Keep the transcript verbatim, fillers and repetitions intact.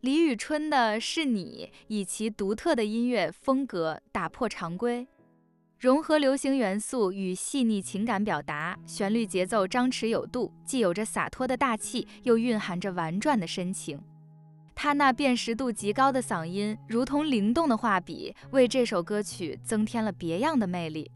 李宇春的《是你》以其独特的音乐风格打破常规，融合流行元素与细腻情感表达，旋律节奏张弛有度，既有着洒脱的大气，又蕴含着婉转的深情。他那辨识度极高的嗓音，如同灵动的画笔，为这首歌曲增添了别样的魅力。